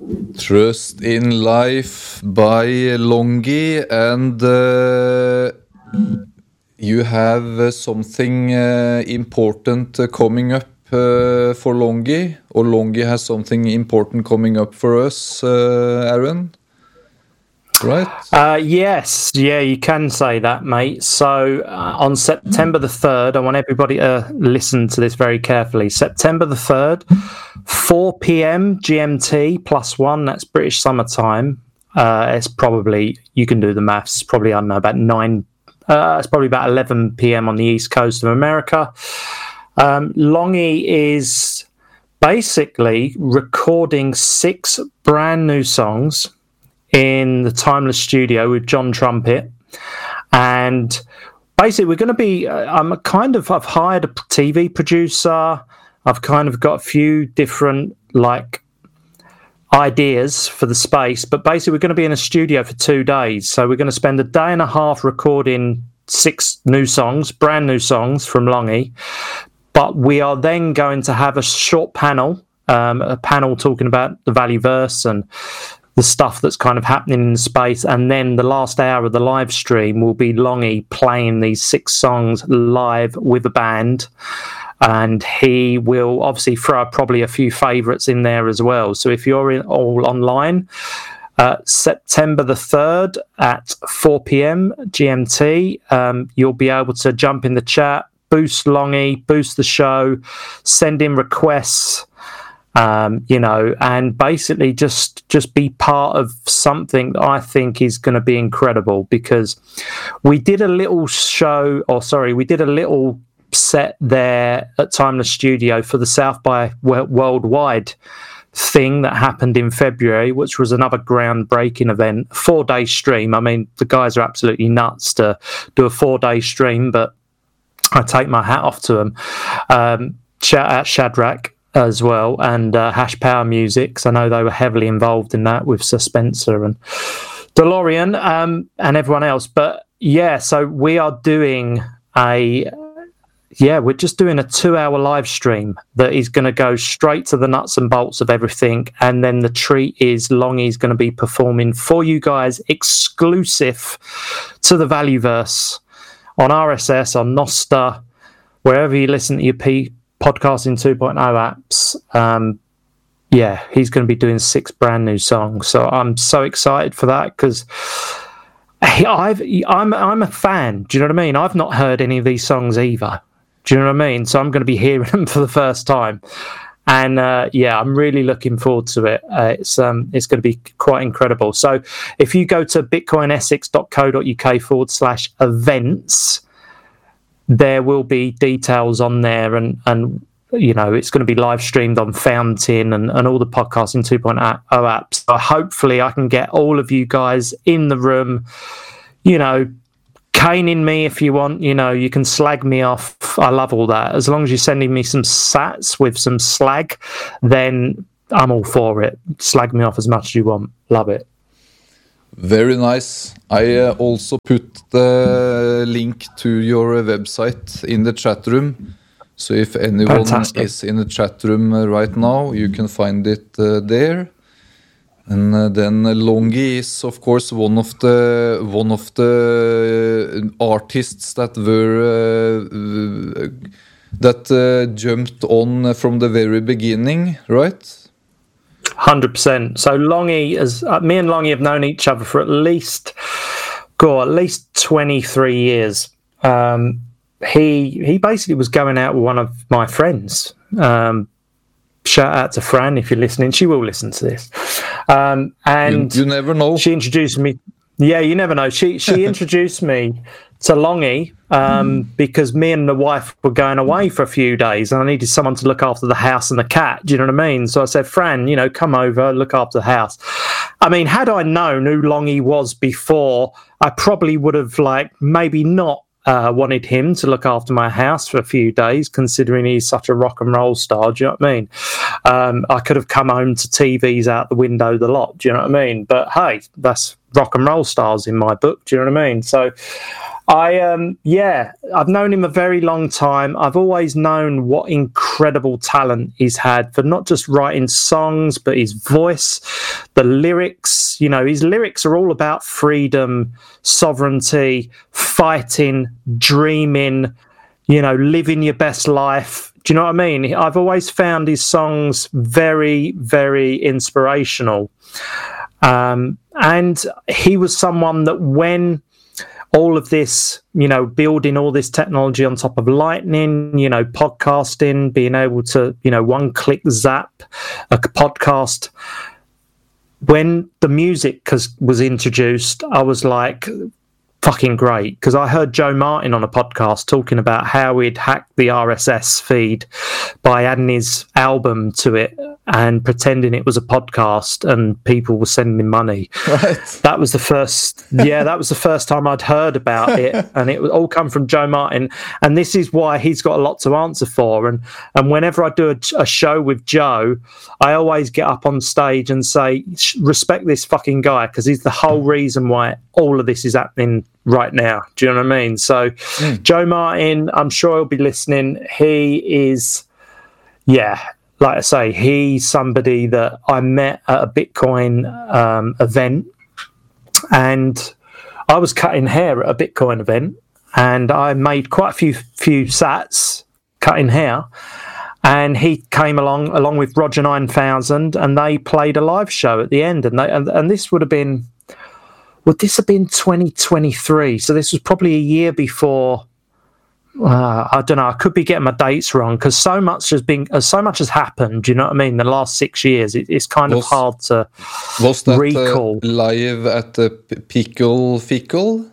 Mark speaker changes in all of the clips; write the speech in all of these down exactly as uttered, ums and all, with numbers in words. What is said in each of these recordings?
Speaker 1: Trust in Life by Longy, and uh, you have uh, something uh, important uh, coming up uh, for Longy, or Longy has something important coming up for us, uh, Aaron? Right?
Speaker 2: Uh, yes, yeah, you can say that, mate. So uh, on September the third, I want everybody to listen to this very carefully. September the third, four p.m. G M T plus one, that's British summer time. Uh, it's probably, you can do the maths, it's probably, I don't know, about nine, uh, it's probably about eleven p.m. on the East Coast of America. Um, Longy is basically recording six brand new songs in the Timeless studio with John Trumpet, and basically we're going to be uh, I'm kind of I've hired a T V producer. I've kind of got a few different like ideas for the space, but basically we're going to be in a studio for two days. So we're going to spend a day and a half recording six new songs, brand new songs from Longy, but we are then going to have a short panel, um, a panel talking about the Valleyverse and the stuff that's kind of happening in space, and then the last hour of the live stream will be Longy playing these six songs live with a band, and he will obviously throw probably a few favourites in there as well. So if you're in, all online, uh, September the third at four p.m. G M T, um, you'll be able to jump in the chat, boost Longy, boost the show, send in requests, Um, you know, and basically just just be part of something that I think is going to be incredible, because we did a little show, or sorry, we did a little set there at Timeless Studio for the South by Worldwide thing that happened in February, which was another groundbreaking event, four-day stream. I mean, the guys are absolutely nuts to do a four-day stream, but I take my hat off to them. Um, shout out Shadrach as well, and uh, Hash Power Music, because I know they were heavily involved in that with Sir Spencer and DeLorean um, and everyone else. But yeah, so we are doing a yeah, we're just doing a two-hour live stream that is going to go straight to the nuts and bolts of everything, and then the treat is Longy's going to be performing for you guys exclusive to the Valleyverse on R S S, on Nostr, wherever you listen to your P. Podcasting two point oh apps. Um, yeah, he's going to be doing six brand new songs, so I'm so excited for that, because I've I'm I'm a fan. Do you know what I mean? I've not heard any of these songs either. Do you know what I mean? So I'm going to be hearing them for the first time, and uh, yeah, I'm really looking forward to it. Uh, it's um it's going to be quite incredible. So if you go to bitcoinessex.co.uk forward slash events, there will be details on there, and, and you know, it's going to be live streamed on Fountain and, and all the Podcasting two point oh apps. So hopefully I can get all of you guys in the room, you know, caning me if you want, you know, you can slag me off. I love all that. As long as you're sending me some sats with some slag, then I'm all for it. Slag me off as much as you want. Love it.
Speaker 1: Very nice. I uh, also put the link to your uh, website in the chat room. So if anyone Fantastic. is in the chat room uh, right now, you can find it uh, there. And uh, then uh, Longy is, of course, one of the one of the uh, artists that were uh, uh, that uh, jumped on from the very beginning, right?
Speaker 2: one hundred percent. So Longy, as uh, me and Longy have known each other for at least, God, at least twenty-three years. Um, he he basically was going out with one of my friends. Um, shout out to Fran if you're listening. She will listen to this. Um, and
Speaker 1: you, you never know.
Speaker 2: She introduced me. Yeah, you never know. She she introduced me to Longy um, because me and the wife were going away for a few days, and I needed someone to look after the house and the cat. Do you know what I mean? So I said, Fran, you know, come over, look after the house. I mean, had I known who Longy was before, I probably would have, like, maybe not uh, wanted him to look after my house for a few days, considering he's such a rock and roll star. Do you know what I mean? Um, I could have come home to T Vs out the window the lot. Do you know what I mean? But hey, that's rock and roll stars in my book. Do you know what I mean? So I, um, yeah, I've known him a very long time. I've always known what incredible talent he's had for not just writing songs, but his voice, the lyrics. You know, his lyrics are all about freedom, sovereignty, fighting, dreaming, you know, living your best life. Do you know what I mean? I've always found his songs very, very inspirational. Um, and he was someone that when all of this, you know, building all this technology on top of Lightning, you know, podcasting, being able to, you know, one click zap a podcast. When the music was introduced, I was like, fucking great, because I heard Joe Martin on a podcast talking about how he'd hacked the R S S feed by adding his album to it and pretending it was a podcast, and people were sending him money. Right. That was the first, yeah, that was the first time I'd heard about it, and it all come from Joe Martin. And this is why he's got a lot to answer for. And and whenever I do a, a show with Joe, I always get up on stage and say, respect this fucking guy, because he's the whole reason why all of this is happening right now. Do you know what I mean? So mm. Joe Martin, I'm sure he'll be listening. He is, yeah, like I say, he's somebody that I met at a Bitcoin um, event, and I was cutting hair at a Bitcoin event, and I made quite a few few sats cutting hair, and he came along along with Roger nine thousand, and they played a live show at the end, and they, and, and this would have been, would this have been twenty twenty-three? So this was probably a year before. Uh, I don't know. I could be getting my dates wrong, because so much has been, uh, so much has happened. Do you know what I mean? The last six years, it, it's kind was, of hard to
Speaker 1: was that,
Speaker 2: recall.
Speaker 1: Uh, live at the Pickle Fickle?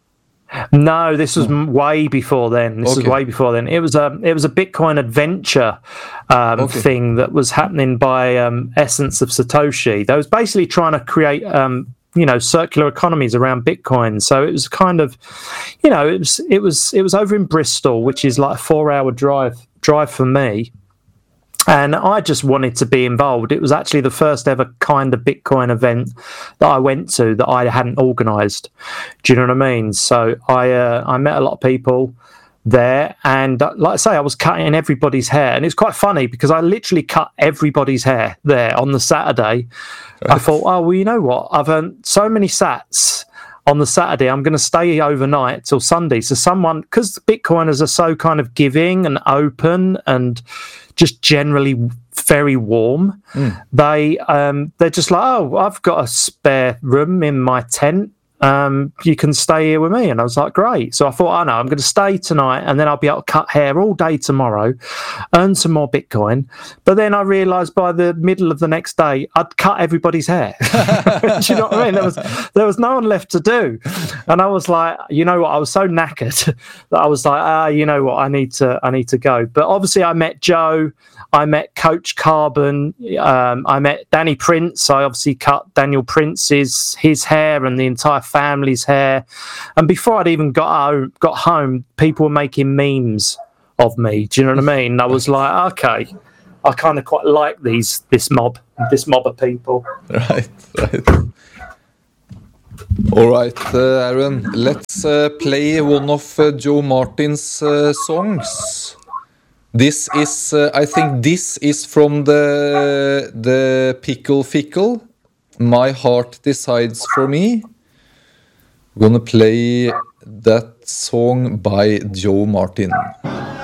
Speaker 2: No, this was oh. way before then. This okay. was way before then. It was a it was a Bitcoin adventure um, okay. thing that was happening by um, Essence of Satoshi. They was basically trying to create. Um, you know, circular economies around Bitcoin. So it was kind of, you know, it was it was it was over in Bristol, which is like a four-hour drive drive for me. And I just wanted to be involved. It was actually the first ever kind of Bitcoin event that I went to that I hadn't organised. Do you know what I mean? So I uh, I met a lot of people there, and uh, like I say, I was cutting everybody's hair, and it's quite funny because I literally cut everybody's hair there on the Saturday. Right. I thought, oh well, you know what? I've earned so many sats on the Saturday. I'm going to stay overnight till Sunday. So someone, because Bitcoiners are so kind of giving and open and just generally very warm, mm. they um, they're just like, oh, I've got a spare room in my tent. Um, you can stay here with me. And I was like, great. So I thought, oh no, I'm going to stay tonight, and then I'll be able to cut hair all day tomorrow, earn some more Bitcoin. But then I realised by the middle of the next day, I'd cut everybody's hair. Do you know what I mean? There was there was no one left to do. And I was like, you know what? I was so knackered that I was like, ah, you know what? I need to I need to go. But obviously I met Joe. I met Coach Carbon. Um, I met Danny Prince. I obviously cut Daniel Prince's his hair and the entire family's hair. And before I'd even got home, got home, people were making memes of me. Do you know what I mean? And I was like, okay, I kind of quite like these this mob, this mob of people.
Speaker 1: Right, right. All right, uh, Aaron. Let's uh, play one of uh, Joe Martin's uh, songs. This is, uh, I think, this is from the the Pickle Fickle. My Heart Decides for Me. We're gonna play that song by Joe Martin.